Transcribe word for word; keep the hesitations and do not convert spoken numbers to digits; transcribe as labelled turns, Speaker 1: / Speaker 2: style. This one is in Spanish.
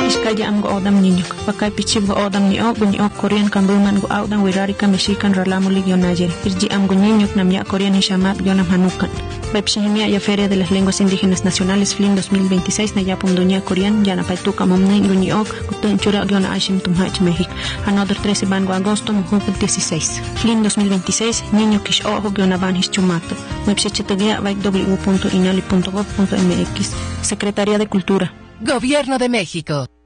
Speaker 1: Ishkaya am go odam niño. Pakay pichib go odam ni og ni og Korean kambuman go audan wirarika mexican ralamu ligionayeri. Irji am go niño namya Korean hishamat yonam hanukan. Bepshimia ya Feria de las Lenguas Indígenas Nacionales F L I N dos mil veintiséis na yapum dunia Korean yana paituka momnei go ni og kutun chura yona ashim tumhach México. Another trece bango agosto mujupet dieciséis. F L I N dos mil veintiséis niño kish ojo yona van hischumato. Webshechetegia by w punto inali punto gov punto m x. Secretaría de Cultura.
Speaker 2: Gobierno de México.